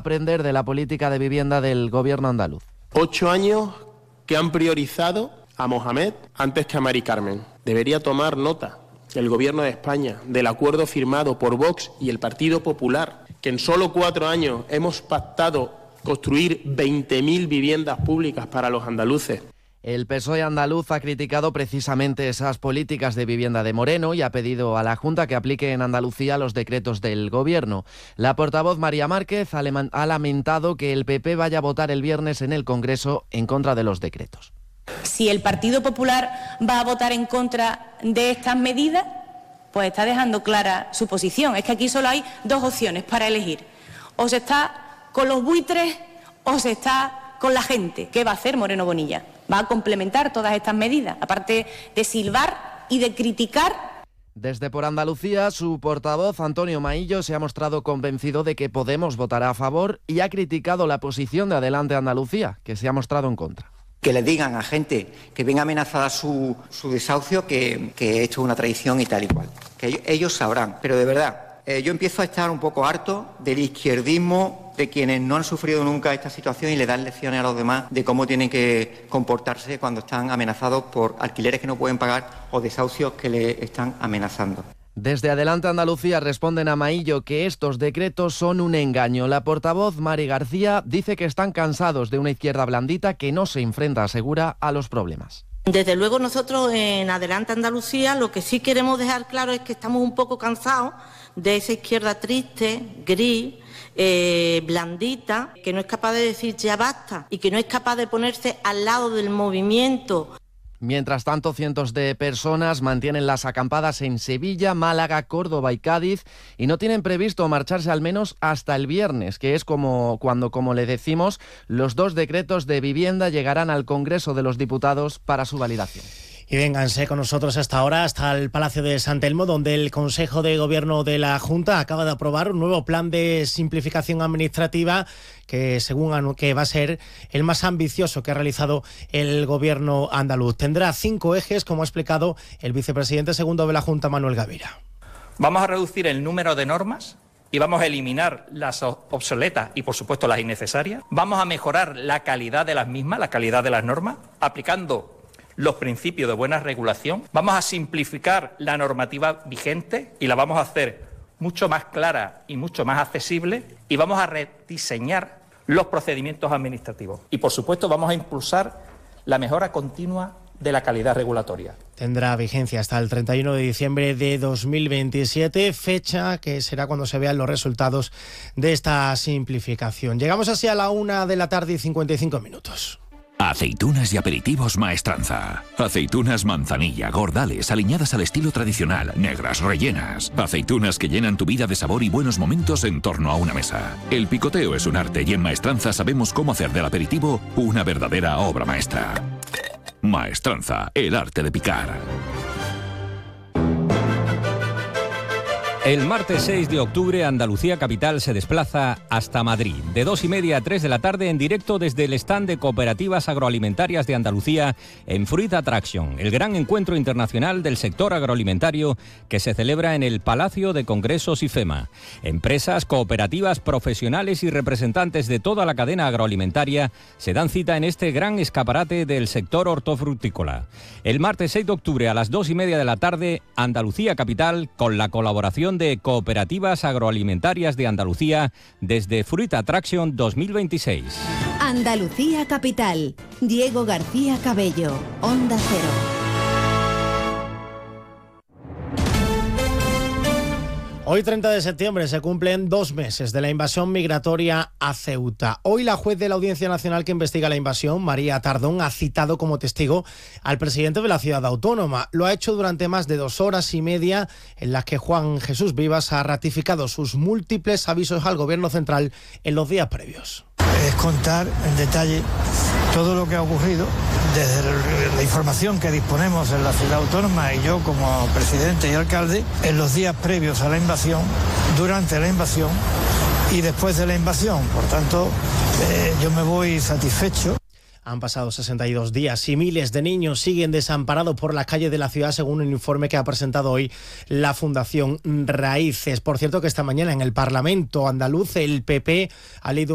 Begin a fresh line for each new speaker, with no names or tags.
aprender de la política de vivienda del gobierno andaluz.
8 años que han priorizado a Mohamed antes que a Mari Carmen. Debería tomar nota el Gobierno de España del acuerdo firmado por Vox y el Partido Popular, que en solo 4 años hemos pactado construir 20.000 viviendas públicas para los andaluces.
El PSOE andaluz ha criticado precisamente esas políticas de vivienda de Moreno y ha pedido a la Junta que aplique en Andalucía los decretos del Gobierno. La portavoz María Márquez ha lamentado que el PP vaya a votar el viernes en el Congreso en contra de los decretos.
Si el Partido Popular va a votar en contra de estas medidas, pues está dejando clara su posición. Es que aquí solo hay 2 opciones para elegir. O se está con los buitres o se está con la gente. ¿Qué va a hacer Moreno Bonilla? Va a complementar todas estas medidas, aparte de silbar y de criticar.
Desde Por Andalucía, su portavoz, Antonio Maillo, se ha mostrado convencido de que Podemos votará a favor y ha criticado la posición de Adelante Andalucía, que se ha mostrado en contra.
Que le digan a gente que ven amenazada su desahucio que esto es una traición y tal y cual. Que ellos sabrán, pero de verdad, yo empiezo a estar un poco harto del izquierdismo de quienes no han sufrido nunca esta situación y le dan lecciones a los demás de cómo tienen que comportarse cuando están amenazados por alquileres que no pueden pagar o desahucios que le están amenazando.
Desde Adelante Andalucía responden a Maillo que estos decretos son un engaño. La portavoz Mari García dice que están cansados de una izquierda blandita que no se enfrenta, asegura, a los problemas.
Desde luego nosotros en Adelante Andalucía lo que sí queremos dejar claro es que estamos un poco cansados de esa izquierda triste, gris, blandita, que no es capaz de decir ya basta y que no es capaz de ponerse al lado del movimiento.
Mientras tanto, cientos de personas mantienen las acampadas en Sevilla, Málaga, Córdoba y Cádiz y no tienen previsto marcharse al menos hasta el viernes, que es cuando, como le decimos, los 2 decretos de vivienda llegarán al Congreso de los Diputados para su validación.
Y vénganse con nosotros hasta ahora, hasta el Palacio de San Telmo, donde el Consejo de Gobierno de la Junta acaba de aprobar un nuevo plan de simplificación administrativa que según que va a ser el más ambicioso que ha realizado el Gobierno andaluz. Tendrá 5 ejes, como ha explicado el vicepresidente segundo de la Junta, Manuel Gavira.
Vamos a reducir el número de normas y vamos a eliminar las obsoletas y, por supuesto, las innecesarias. Vamos a mejorar la calidad de las mismas, la calidad de las normas, aplicando los principios de buena regulación. Vamos a simplificar la normativa vigente y la vamos a hacer mucho más clara y mucho más accesible y vamos a rediseñar los procedimientos administrativos. Y, por supuesto, vamos a impulsar la mejora continua de la calidad regulatoria.
Tendrá vigencia hasta el 31 de diciembre de 2027, fecha que será cuando se vean los resultados de esta simplificación. Llegamos así a la 1:55 p.m.
Aceitunas y aperitivos Maestranza. Aceitunas manzanilla, gordales, aliñadas al estilo tradicional, negras, rellenas. Aceitunas que llenan tu vida de sabor y buenos momentos en torno a una mesa. El picoteo es un arte y en Maestranza sabemos cómo hacer del aperitivo una verdadera obra maestra. Maestranza, el arte de picar.
El martes 6 de octubre, Andalucía Capital se desplaza hasta Madrid. De 2:30 a 3 de la tarde, en directo desde el stand de Cooperativas Agroalimentarias de Andalucía en Fruit Attraction, el gran encuentro internacional del sector agroalimentario que se celebra en el Palacio de Congresos IFEMA. Empresas, cooperativas, profesionales y representantes de toda la cadena agroalimentaria se dan cita en este gran escaparate del sector hortofrutícola. El martes 6 de octubre a las 2:30 de la tarde, Andalucía Capital, con la colaboración de Cooperativas Agroalimentarias de Andalucía desde Fruit Attraction 2026.
Andalucía Capital. Diego García Cabello, Onda Cero.
Hoy, 30 de septiembre, se cumplen 2 meses de la invasión migratoria a Ceuta. Hoy la juez de la Audiencia Nacional que investiga la invasión, María Tardón, ha citado como testigo al presidente de la ciudad autónoma. Lo ha hecho durante más de 2 horas y media en las que Juan Jesús Vivas ha ratificado sus múltiples avisos al gobierno central en los días previos.
Es contar en detalle todo lo que ha ocurrido desde la información que disponemos en la ciudad autónoma y yo como presidente y alcalde en los días previos a la invasión, durante la invasión y después de la invasión. Por tanto, yo me voy satisfecho.
Han pasado 62 días y miles de niños siguen desamparados por las calles de la ciudad, según un informe que ha presentado hoy la Fundación Raíces. Por cierto, que esta mañana en el Parlamento andaluz el PP ha leído